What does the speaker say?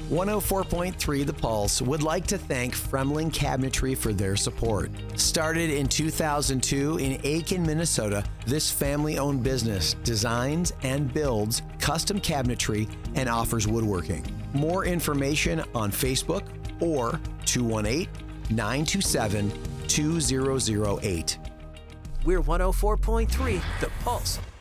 104.3 The Pulse would like to thank Fremling Cabinetry for their support. Started in 2002 in Aiken, Minnesota, this family-owned business designs and builds custom cabinetry and offers woodworking. More information on Facebook or 218-927-2008. We're 104.3 The Pulse.